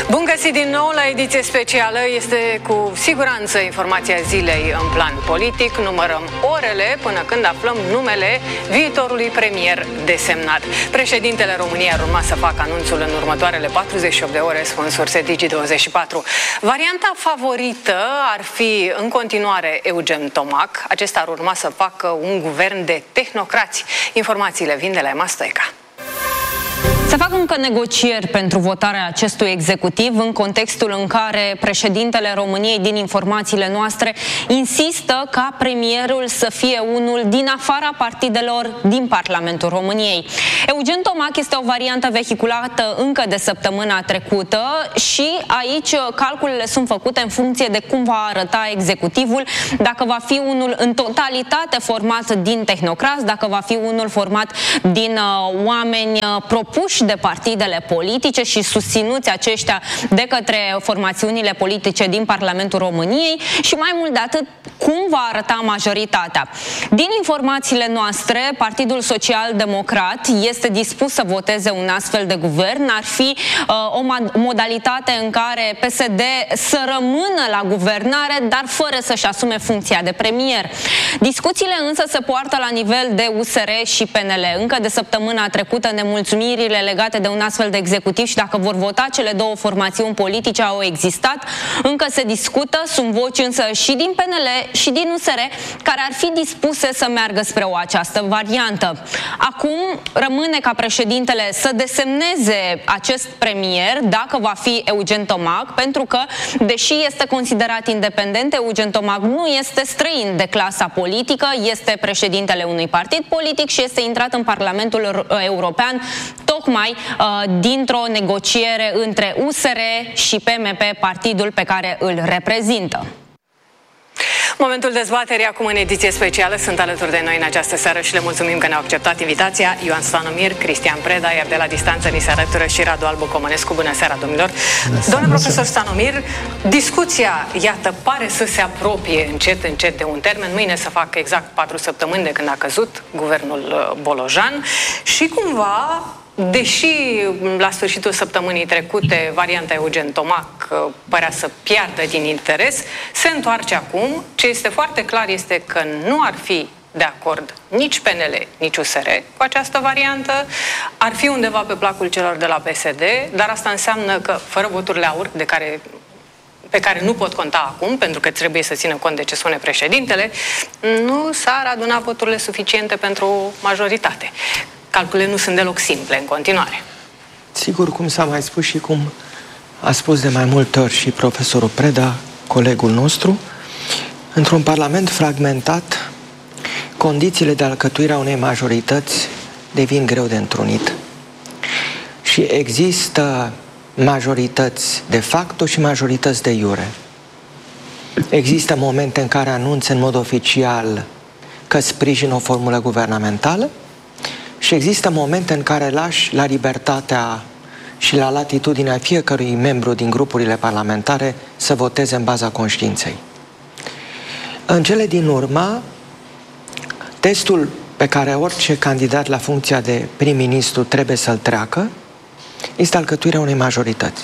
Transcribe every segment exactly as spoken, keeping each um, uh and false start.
Bun găsit din nou la ediție specială. Este cu siguranță informația zilei în plan politic. Numărăm orele până când aflăm numele viitorului premier desemnat. Președintele României ar urma să facă anunțul în următoarele patruzeci și opt de ore, spun surse Digi douăzeci și patru. Varianta favorită ar fi în continuare Eugen Tomac. Acesta ar urma să facă un guvern de tehnocrați. Informațiile vin de la Emma Stoica. Se fac încă negocieri pentru votarea acestui executiv în contextul în care președintele României, din informațiile noastre, insistă ca premierul să fie unul din afara partidelor din Parlamentul României. Eugen Tomac este o variantă vehiculată încă de săptămâna trecută și aici calculele sunt făcute în funcție de cum va arăta executivul, dacă va fi unul în totalitate format din tehnocrați, dacă va fi unul format din uh, oameni uh, propuși de partidele politice și susținuți aceștia de către formațiunile politice din Parlamentul României și mai mult de atât, cum va arăta majoritatea. Din informațiile noastre, Partidul Social Democrat este dispus să voteze un astfel de guvern. Ar fi uh, o modalitate în care P S D să rămână la guvernare, dar fără să-și asume funcția de premier. Discuțiile însă se poartă la nivel de U S R și P N L. Încă de săptămâna trecută, nemulțumirile legate de un astfel de executiv și dacă vor vota cele două formațiuni politice au existat. Încă se discută, sunt voci însă și din P N L și din U S R care ar fi dispuse să meargă spre o această variantă. Acum rămâne ca președintele să desemneze acest premier, dacă va fi Eugen Tomac, pentru că, deși este considerat independent, Eugen Tomac nu este străin de clasa politică, este președintele unui partid politic și este intrat în Parlamentul European tocmai uh, dintr-o negociere între U S R și P M P, partidul pe care îl reprezintă. Momentul dezbaterii acum în ediție specială. Sunt alături de noi în această seară și le mulțumim că ne-au acceptat invitația Ioan Stanomir, Cristian Preda, iar de la distanță ni se alătură și Radu Albu Comănescu. Bună seara, domnilor! Domnule profesor Stanomir, discuția, iată, pare să se apropie încet, încet de un termen. Mâine să facă exact patru săptămâni de când a căzut guvernul Bolojan și cumva, deși la sfârșitul săptămânii trecute varianta Eugen Tomac părea să piardă din interes, se întoarce acum. Ce este foarte clar este că nu ar fi de acord nici P N L, nici U S R cu această variantă. Ar fi undeva pe placul celor de la P S D, dar asta înseamnă că fără voturile aur de care pe care nu pot conta acum, pentru că trebuie să țină cont de ce spune președintele, nu s-ar aduna voturile suficiente pentru majoritate. Calculele nu sunt deloc simple în continuare. Sigur, cum s-a mai spus și cum a spus de mai multe ori și profesorul Preda, colegul nostru, într-un parlament fragmentat, condițiile de alcătuire a unei majorități devin greu de întrunit. Și există majorități de facto și majorități de iure. Există momente în care anunță în mod oficial că sprijină o formulă guvernamentală și există momente în care lași la libertatea și la latitudinea fiecărui membru din grupurile parlamentare să voteze în baza conștiinței. În cele din urmă, testul pe care orice candidat la funcția de prim-ministru trebuie să-l treacă este alcătuirea unei majorități.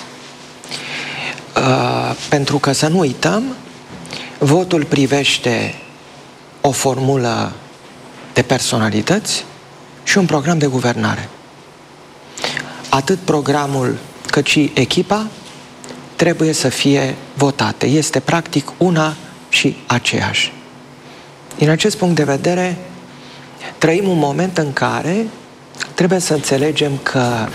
Uh, pentru că, să nu uităm, votul privește o formulă de personalități și un program de guvernare. Atât programul cât și echipa trebuie să fie votate. Este practic una și aceeași. Din acest punct de vedere, trăim un moment în care trebuie să înțelegem că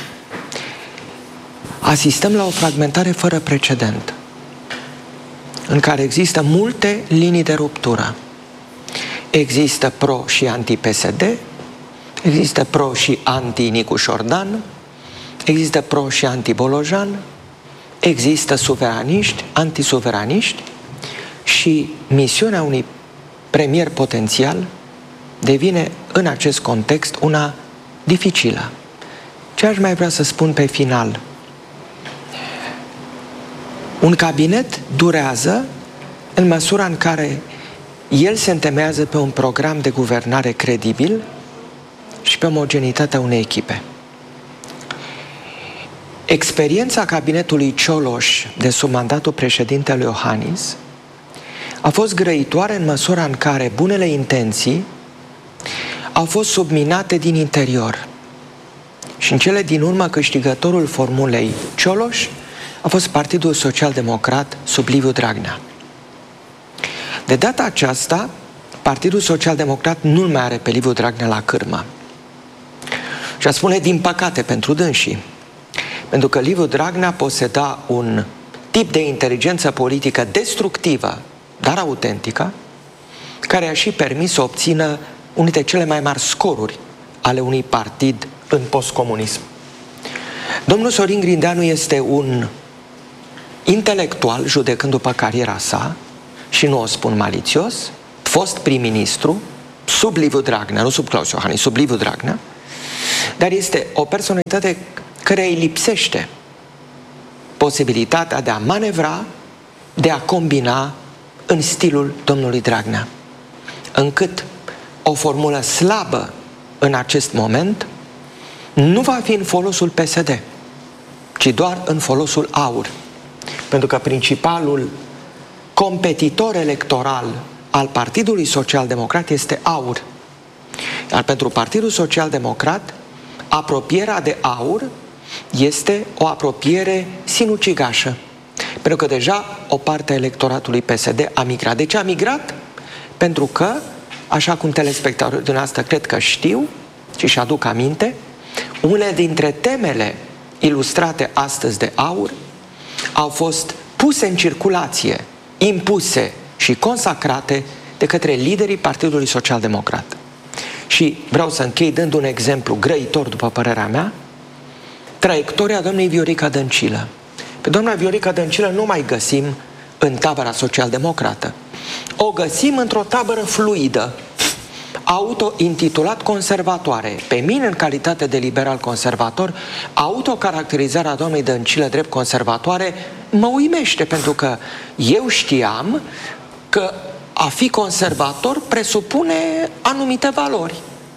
asistăm la o fragmentare fără precedent, în care există multe linii de ruptură. Există pro și anti-P S D, există pro și anti-Nicu Șordan, există pro și anti-Bolojan, există suveraniști, antisuveraniști și misiunea unui premier potențial devine în acest context una dificilă. Ce aș mai vrea să spun pe final? Un cabinet durează în măsura în care el se întemeiază pe un program de guvernare credibil și pe omogenitatea unei echipe. experiența cabinetului Cioloș de sub mandatul președintelui Iohannis a fost grăitoare în măsura în care bunele intenții au fost subminate din interior. Și în cele din urmă, câștigătorul formulei Cioloș a fost Partidul Social-Democrat sub Liviu Dragnea. De data aceasta, Partidul Social-Democrat nu-l mai are pe Liviu Dragnea la cârmă. Și a spune din păcate pentru dânsii, pentru că Liviu Dragnea poseda un tip de inteligență politică destructivă, dar autentică, care a și permis să obțină unul dintre cele mai mari scoruri ale unui partid în postcomunism. Domnul Sorin Grindeanu este un intelectual, judecând după cariera sa, și nu o spun malițios, fost prim-ministru, sub Liviu Dragnea, nu sub Claus Iohannis, sub Liviu Dragnea, dar este o personalitate care îi lipsește posibilitatea de a manevra, de a combina în stilul domnului Dragnea, încât o formulă slabă în acest moment nu va fi în folosul P S D, ci doar în folosul AUR. Pentru că principalul competitor electoral al Partidului Social-Democrat este AUR. Iar pentru Partidul Social-Democrat, apropierea de AUR este o apropiere sinucigașă. Pentru că deja o parte a electoratului P S D a migrat. De ce a migrat? Pentru că, așa cum telespectatorii dumneavoastră cred că știu și își aduc aminte, unele dintre temele ilustrate astăzi de AUR au fost puse în circulație, impuse și consacrate de către liderii Partidului Social-Democrat. Și vreau să închei dând un exemplu grăitor, după părerea mea, traiectoria doamnei Viorica Dăncilă. Pe doamna Viorica Dăncilă nu mai găsim în tabăra social-democrată. O găsim într-o tabără fluidă, auto-intitulat conservatoare. Pe mine, în calitate de liberal conservator, autocaracterizarea doamnei Dăncilă drept conservatoare mă uimește, pentru că eu știam că a fi conservator presupune anumite valori.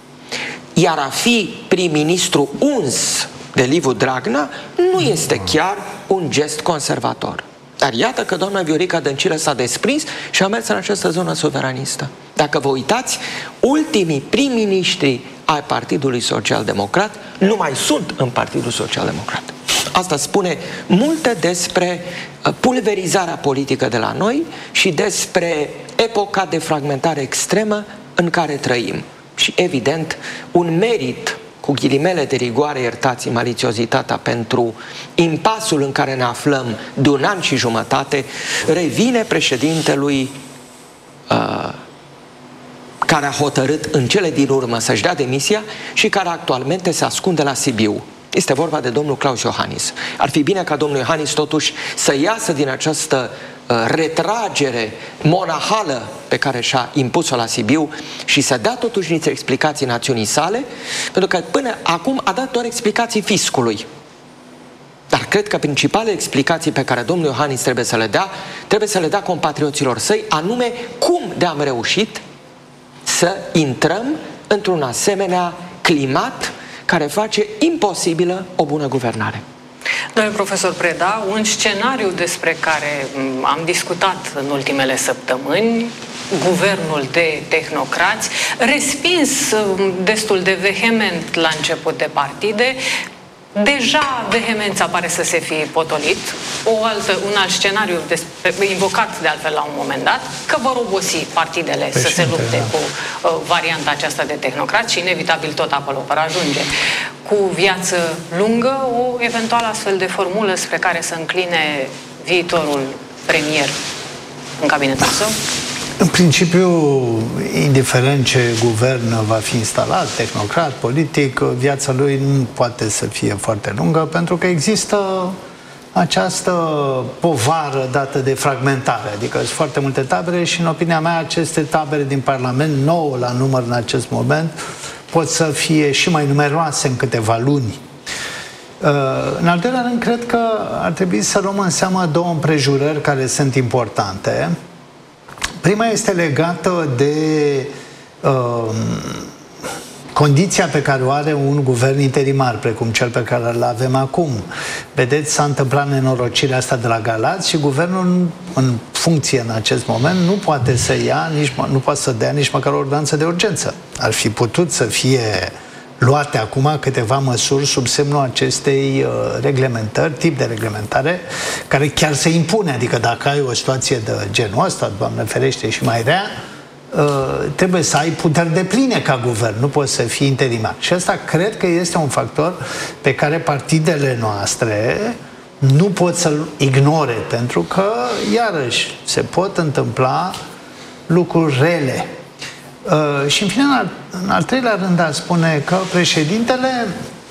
Iar a fi prim-ministru uns de Liviu Dragnea nu este chiar un gest conservator. Dar iată că doamna Viorica Dăncilă s-a desprins și a mers în această zonă suveranistă. Dacă vă uitați, ultimii prim-ministri ai Partidului Social-Democrat nu mai sunt în Partidul Social-Democrat. Asta spune multe despre pulverizarea politică de la noi și despre epoca de fragmentare extremă în care trăim. Și evident, un merit, cu ghilimele de rigoare, iertați malițiozitatea, pentru impasul în care ne aflăm de un an și jumătate, revine președintelui uh, care a hotărât în cele din urmă să-și dea demisia și care actualmente se ascunde la Sibiu. Este vorba de domnul Claus Iohannis. Ar fi bine ca domnul Iohannis totuși să iasă din această uh, retragere monahală pe care și-a impus-o la Sibiu și să dea totuși niște explicații națiunii sale, pentru că până acum a dat doar explicații fiscului. Dar cred că principalele explicații pe care domnul Iohannis trebuie să le dea, trebuie să le dea compatrioților săi, anume cum de-am reușit să intrăm într-un asemenea climat care face imposibilă o bună guvernare. Domnule profesor Preda, un scenariu despre care am discutat în ultimele săptămâni, guvernul de tehnocrați, respins destul de vehement la început de partide, deja vehemența pare să se fi potolit. O altă, un alt scenariu despre, invocat de altfel la un moment dat, că vor obosi partidele Președinte, să se lupte da. cu uh, varianta aceasta de tehnocrat și inevitabil tot acolo vor ajunge. Cu viață lungă, o eventuală astfel de formulă spre care să încline viitorul premier în cabinetul său? În principiu, indiferent ce guvern va fi instalat, tehnocrat, politic, viața lui nu poate să fie foarte lungă, pentru că există această povară dată de fragmentare. Adică sunt foarte multe tabere și, în opinia mea, aceste tabere din Parlament, nouă la număr în acest moment, pot să fie și mai numeroase în câteva luni. În al doilea rând, cred că ar trebui să luăm în seamă două împrejurări care sunt importante. Prima este legată de uh, condiția pe care o are un guvern interimar, precum cel pe care îl avem acum. Vedeți, s-a întâmplat nenorocirea asta de la Galați și guvernul în, în funcție în acest moment nu poate să ia, nici, nu poate să dea nici măcar o ordonanță de urgență. Ar fi putut să fie luate acum câteva măsuri sub semnul acestei uh, reglementări, tip de reglementare, care chiar se impune. Adică dacă ai o situație de genul ăsta, Doamne ferește și mai rea, uh, trebuie să ai puteri depline ca guvern, nu poți să fii interimar. Și asta cred că este un factor pe care partidele noastre nu pot să-l ignore, pentru că, iarăși, se pot întâmpla lucruri rele. Uh, și în fine, în al, în al treilea rând, a spune că președintele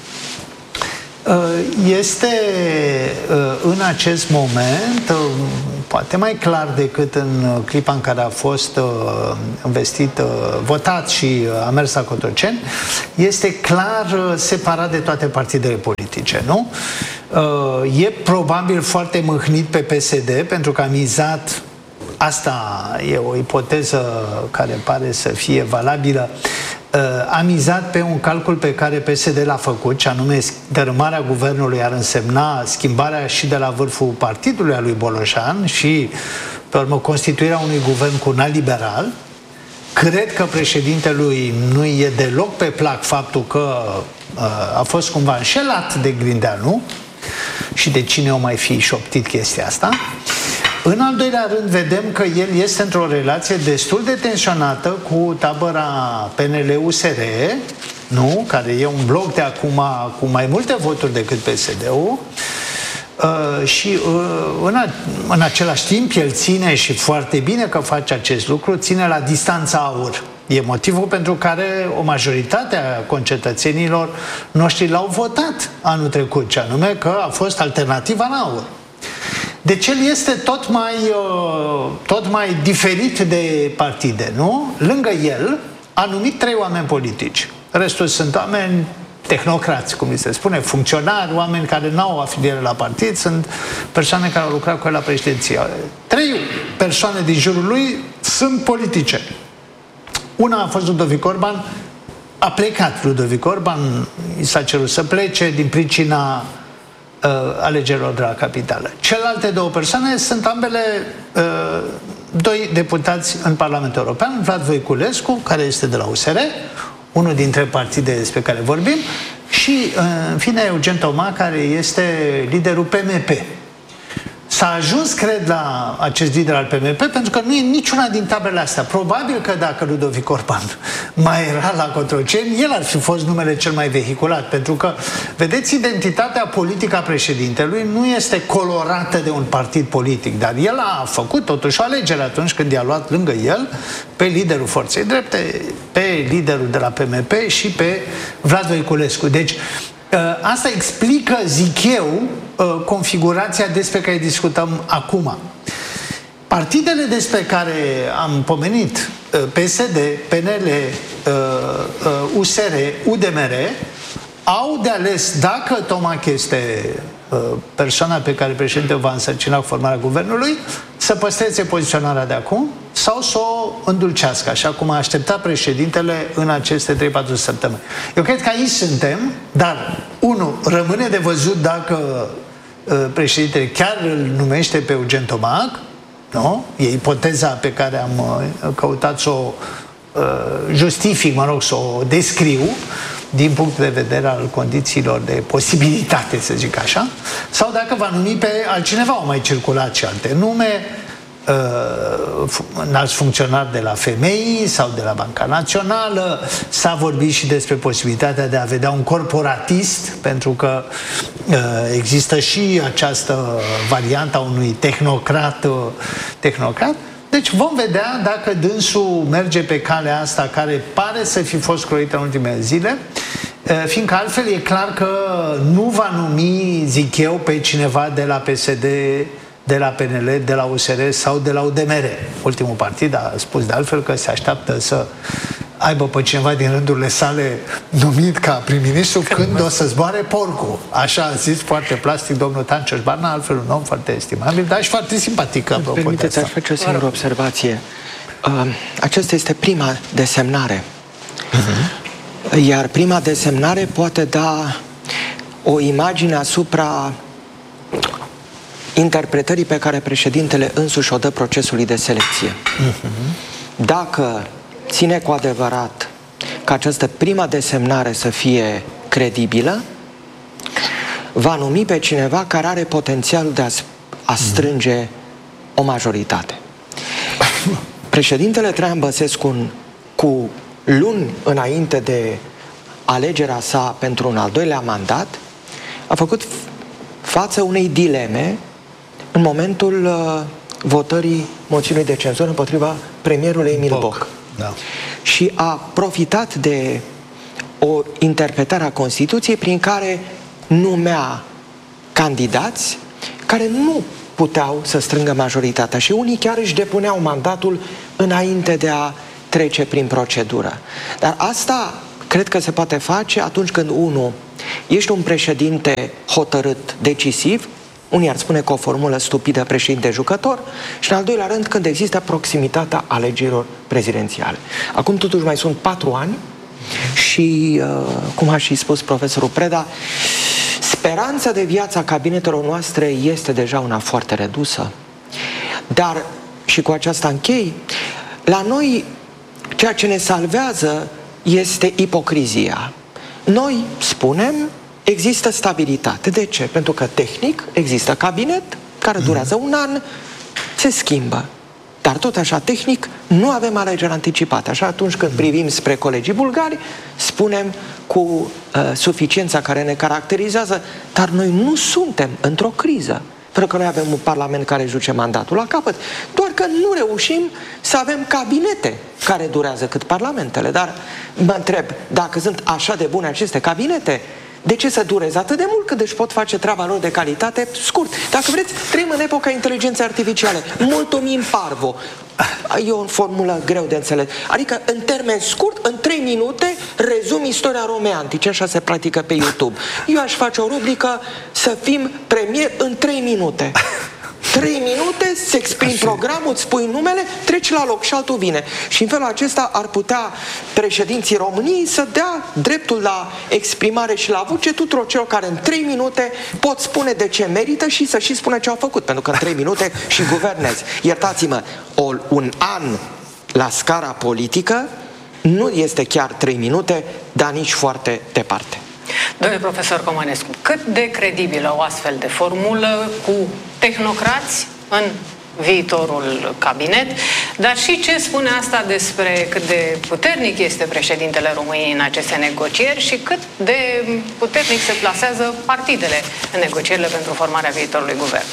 uh, este uh, în acest moment, uh, poate mai clar decât în clipa în care a fost uh, investit, uh, votat și uh, a mers la Cotroceni, este clar uh, separat de toate partidele politice, nu? Uh, e probabil foarte mâhnit pe P S D, pentru că a mizat. Asta e o ipoteză care pare să fie valabilă. A mizat pe un calcul pe care P S D l-a făcut, și anume dărâmarea guvernului ar însemna schimbarea și de la vârful partidului a lui Boloșan și, pe urmă, constituirea unui guvern cu un alt liberal. Cred că președintelui nu e deloc pe plac faptul că a fost cumva înșelat de Grindeanu și de cine o mai fi șoptit chestia asta. În al doilea rând, vedem că el este într-o relație destul de tensionată cu tabăra P N L U S R, nu? Care e un bloc de acum cu mai multe voturi decât P S D-ul. Uh, și uh, în, a, în același timp el ține, și foarte bine că face acest lucru, ține la distanța aur. E motivul pentru care o majoritate a concetățenilor noștri l-au votat anul trecut, ce anume că a fost alternativa la aur. Deci el este tot mai, tot mai diferit de partide, nu? Lângă el a numit trei oameni politici. Restul sunt oameni tehnocrați, cum li se spune, funcționari, oameni care n-au afiliere la partid, sunt persoane care au lucrat cu el la președinție. Trei persoane din jurul lui sunt politice. Una a fost Ludovic Orban, a plecat Ludovic Orban, i s-a cerut să plece din pricina uh, alegerilor de la capitală. Celelalte două persoane sunt ambele uh, doi deputați în Parlamentul European, Vlad Voiculescu, care este de la U S R, unul dintre partide despre care vorbim, și, în fine, Eugen Toma, care este liderul P M P. S-a ajuns, cred, la acest lider al P M P pentru că nu e niciuna din tabele astea. Probabil că dacă Ludovic Orban mai era la Cotroceni, el ar fi fost numele cel mai vehiculat, pentru că, vedeți, identitatea politică a președintelui nu este colorată de un partid politic, dar el a făcut totuși o alegere atunci când i-a luat lângă el pe liderul Forței Drepte, pe liderul de la P M P și pe Vlad Voiculescu. Deci, asta explică, zic eu, configurația despre care discutăm acum. Partidele despre care am pomenit, P S D, P N L, U S R, U D M R, au de ales dacă Tomac este persoana pe care președintele va însărcina cu formarea guvernului, să păstreze poziționarea de acum sau să o îndulcească, așa cum a așteptat președintele în aceste trei patru săptămâni. Eu cred că aici suntem, dar, unu, rămâne de văzut dacă uh, președintele chiar îl numește pe Eugen Tomac, nu? E ipoteza pe care am uh, căutat să o uh, justific, mă rog, să o descriu, din punct de vedere al condițiilor de posibilitate, să zic așa, sau dacă va numi pe altcineva. Au mai circulat și alte nume, uh, înalți funcționari de la Femei sau de la Banca Națională. S-a vorbit și despre posibilitatea de a vedea un corporatist, pentru că uh, există și această variantă a unui tehnocrat, uh, tehnocrat. Deci vom vedea dacă dânsul merge pe calea asta care pare să fi fost croită în ultimele zile, fiindcă altfel e clar că nu va numi, zic eu, pe cineva de la P S D, de la P N L, de la U S R sau de la U D M R. Ultimul partid a spus de altfel că se așteaptă să aibă pe cineva din rândurile sale numit ca prim-ministru când o să zboare porcul. Așa a zis foarte plastic domnul Tancioș Barna, altfel un om foarte estimabil, dar și foarte simpatic. Permiteți, aș face o singură observație. Uh, aceasta este prima desemnare. Uh-huh. Iar prima desemnare poate da o imagine asupra interpretării pe care președintele însuși o dă procesului de selecție. Uh-huh. Dacă ține cu adevărat ca această prima desemnare să fie credibilă, va numi pe cineva care are potențialul de a, a strânge o majoritate. Președintele Traian Băsescu, cu luni înainte de alegerea sa pentru un al doilea mandat, a făcut față unei dileme în momentul uh, votării moțiunii de cenzură împotriva premierului Emil Boc. Boc. Da. Și a profitat de o interpretare a Constituției prin care numea candidați care nu puteau să strângă majoritatea și unii chiar își depuneau mandatul înainte de a trece prin procedură. Dar asta cred că se poate face atunci când, unu, ești un președinte hotărât, decisiv, unii ar spune cu o formulă stupidă președinte-jucător, și în al doilea rând când există proximitatea alegerilor prezidențiale. Acum totuși mai sunt patru ani și, uh, cum a și spus profesorul Preda, speranța de viață a cabinetelor noastre este deja una foarte redusă. Dar, și cu aceasta închei, la noi ceea ce ne salvează este ipocrizia. Noi spunem, există stabilitate. De ce? Pentru că tehnic există cabinet care durează un an, se schimbă. Dar tot așa, tehnic, nu avem alegeri anticipate. Așa, atunci când privim spre colegii bulgari, spunem cu uh, suficiența care ne caracterizează, dar noi nu suntem într-o criză. Pentru că noi avem un parlament care își duce mandatul la capăt. Doar că nu reușim să avem cabinete care durează cât parlamentele. Dar mă întreb, dacă sunt așa de bune aceste cabinete, de ce să dureze atât de mult când își pot face treaba lor de calitate scurt? Dacă vreți, trăim în epoca inteligenței artificiale. Mulțumim parvo. E o formulă greu de înțeles. Adică, în termen scurt, în trei minute, rezum istoria Romei antice. Așa se practică pe YouTube. Eu aș face o rubrică să fim premier în trei minute. Trei minute, se exprimi programul, îți spui numele, treci la loc și altul vine. Și în felul acesta ar putea președinții României să dea dreptul la exprimare și la voce tuturor celor care în trei minute pot spune de ce merită și să și spune ce au făcut. Pentru că în trei minute și guvernezi. Iertați-mă, o, un an la scara politică nu este chiar trei minute, dar nici foarte departe. Domnule profesor Comănescu, cât de credibilă o astfel de formulă cu tehnocrați în viitorul cabinet, dar și ce spune asta despre cât de puternic este președintele României în aceste negocieri și cât de puternic se plasează partidele în negocierile pentru formarea viitorului guvern?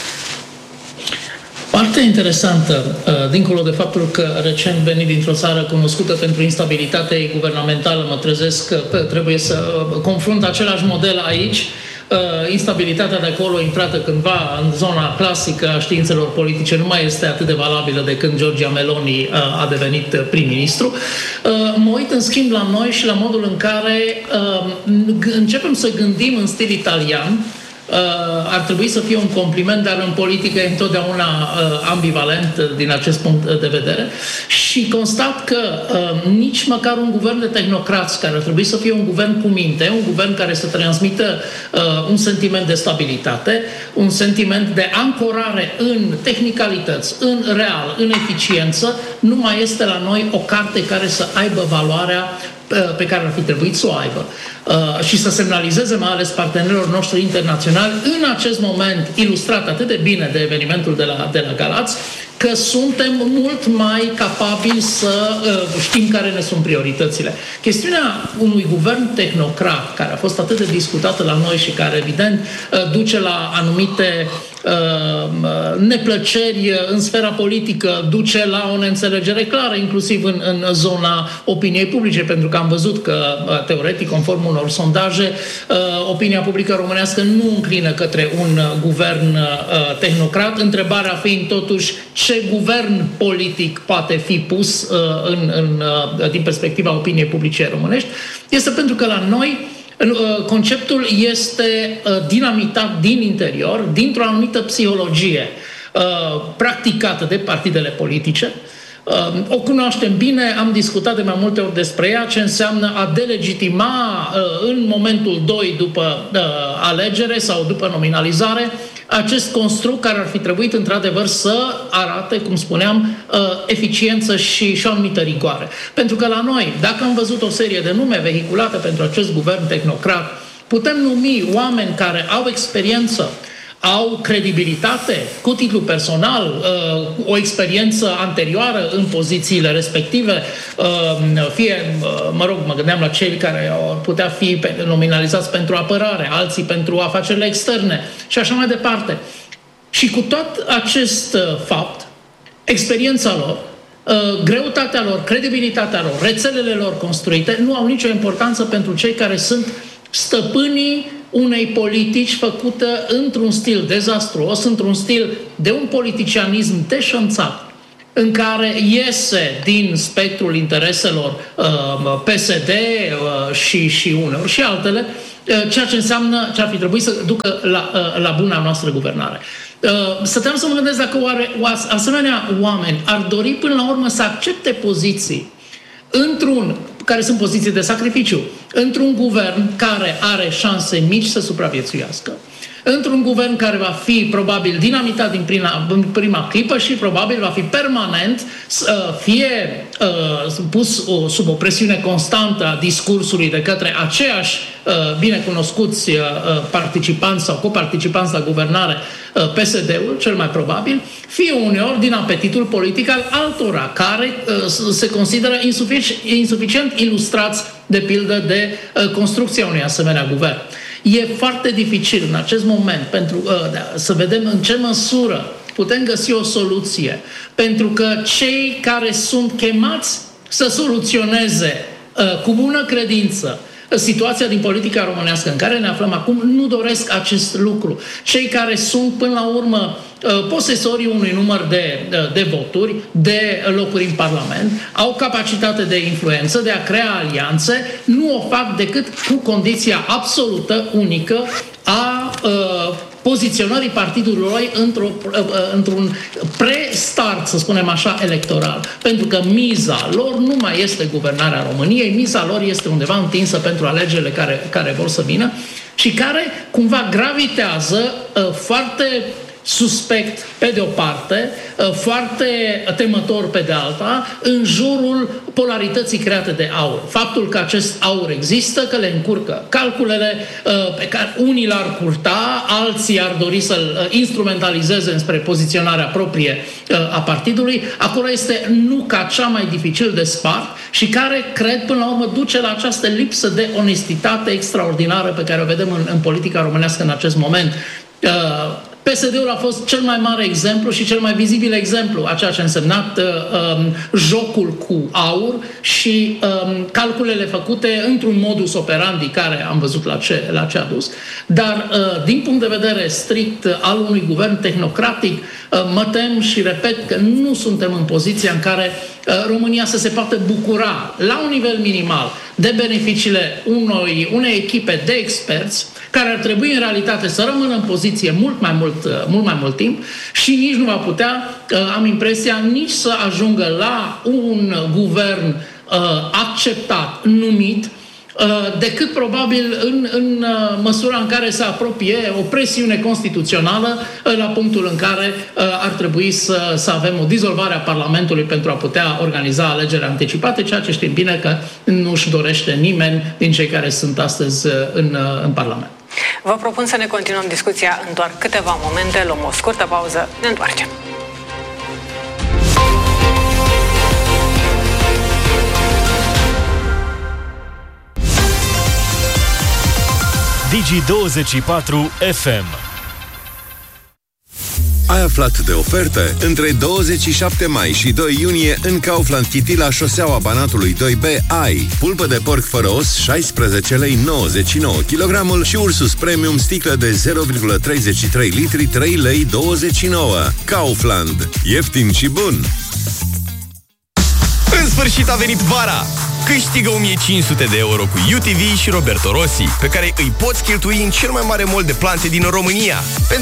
Partea interesantă, dincolo de faptul că recent venit dintr-o țară cunoscută pentru instabilitate guvernamentală, mă trezesc că trebuie să confrunt același model aici. Instabilitatea de acolo, intrată cândva în zona clasică a științelor politice, nu mai este atât de valabilă de când Giorgia Meloni a devenit prim-ministru. Mă uit în schimb la noi și la modul în care începem să gândim în stil italian. Uh, ar trebui să fie un compliment, dar în politică e întotdeauna uh, ambivalent din acest punct de vedere și constat că uh, nici măcar un guvern de tehnocrați, care ar trebui să fie un guvern cu minte, un guvern care să transmită uh, un sentiment de stabilitate, un sentiment de ancorare în tehnicalități, în real, în eficiență, nu mai este la noi o carte care să aibă valoarea pe care ar fi trebuit să o aibă uh, și să semnalizeze mai ales partenerilor noștri internaționali în acest moment ilustrat atât de bine de evenimentul de la, de la Galați, că suntem mult mai capabili să uh, știm care ne sunt prioritățile. Chestiunea unui guvern tehnocrat, care a fost atât de discutată la noi și care evident uh, duce la anumite uh, neplăceri în sfera politică, duce la o neînțelegere clară, inclusiv în, în zona opiniei publice, pentru că am văzut că, uh, teoretic, conform unor sondaje, uh, opinia publică românească nu înclină către un uh, guvern uh, tehnocrat, întrebarea fiind totuși ce guvern politic poate fi pus uh, în, în, uh, din perspectiva opiniei publice românești, este pentru că la noi uh, conceptul este uh, dinamitat din interior, dintr-o anumită psihologie uh, practicată de partidele politice, O cunoaștem bine, am discutat de mai multe ori despre ea, ce înseamnă a delegitima în momentul doi după alegere sau după nominalizare acest construct care ar fi trebuit într-adevăr să arate, cum spuneam, eficiență și, și o anumită rigoare. Pentru că la noi, dacă am văzut o serie de nume vehiculate pentru acest guvern tehnocrat, putem numi oameni care au experiență, au credibilitate cu titlu personal, o experiență anterioară în pozițiile respective, fie, mă rog, mă gândeam la cei care ar putea fi nominalizați pentru apărare, alții pentru afacerile externe și așa mai departe. Și cu tot acest fapt, experiența lor, greutatea lor, credibilitatea lor, rețelele lor construite, nu au nicio importanță pentru cei care sunt stăpânii unei politici făcută într-un stil dezastruos, într-un stil de un politicianism deșanțat, în care iese din spectrul intereselor uh, P S D uh, și, și uneori și altele, uh, ceea ce înseamnă ce ar fi trebuit să ducă la, uh, la buna noastră guvernare. Uh, stăteam să mă gândesc dacă oare o asemenea oameni ar dori până la urmă să accepte poziții într-un, care sunt poziții de sacrificiu, într-un guvern care are șanse mici să supraviețuiască, într-un guvern care va fi probabil dinamitat din prima, prima clipă și probabil va fi permanent fie uh, pus uh, sub o presiune constantă a discursului de către aceiași uh, binecunoscuți uh, participanți sau coparticipanți la guvernare, uh, P S D-ul, cel mai probabil, fie uneori din apetitul politic al altora, care uh, se consideră insufic- insuficient ilustrați, de pildă, de uh, construcția unui asemenea guvern. E foarte dificil în acest moment pentru, uh, să vedem în ce măsură putem găsi o soluție, pentru că cei care sunt chemați să soluționeze uh, cu bună credință situația din politica românească în care ne aflăm acum nu doresc acest lucru. Cei care sunt până la urmă posesorii unui număr de, de voturi, de locuri în Parlament, au capacitate de influență, de a crea alianțe, nu o fac decât cu condiția absolută, unică, a uh, poziționării partidului într-o, uh, într-un pre-start, să spunem așa, electoral. Pentru că miza lor nu mai este guvernarea României, miza lor este undeva întinsă pentru alegerile care, care vor să vină și care cumva gravitează uh, foarte suspect pe de o parte, foarte temător pe de alta, în jurul polarității create de aur. Faptul că acest aur există, că le încurcă calculele, pe care unii l-ar curta, alții ar dori să-l instrumentalizeze înspre poziționarea proprie a partidului, acolo este nuca cea mai dificil de spart și care, cred, până la urmă duce la această lipsă de onestitate extraordinară pe care o vedem în, în politica românească în acest moment. P S D-ul a fost cel mai mare exemplu și cel mai vizibil exemplu a ceea ce a însemnat uh, um, jocul cu aur și um, calculele făcute într-un modus operandi care am văzut la ce, la ce a dus. Dar uh, din punct de vedere strict al unui guvern tehnocratic, uh, mă tem și repet că nu suntem în poziția în care uh, România să se poată bucura la un nivel minimal de beneficiile unui, unei echipe de experți care ar trebui în realitate să rămână în poziție mult mai mult, mult mai mult timp și nici nu va putea, am impresia, nici să ajungă la un guvern acceptat, numit, decât probabil în, în măsura în care se apropie o presiune constituțională la punctul în care ar trebui să, să avem o dizolvare a Parlamentului pentru a putea organiza alegeri anticipate, ceea ce știm bine că nu își dorește nimeni din cei care sunt astăzi în, în Parlament. Vă propun să ne continuăm discuția în doar câteva momente, luăm o scurtă pauză, ne întoarcem. Digi douăzeci și patru F M. Ai aflat de oferte? Între douăzeci și șapte mai și doi iunie în Kaufland City la șoseaua Banatului doi B ai pulpă de porc fără os șaisprezece lei nouăzeci și nouă kilogramul și Ursus Premium sticlă de zero virgulă treizeci și trei litri trei lei douăzeci și nouă. Kaufland. Ieftin și bun! În sfârșit a venit vara! Câștigă o mie cinci sute de euro cu U T V și Roberto Rossi, pe care îi poți cheltui în cel mai mare mall de plante din România.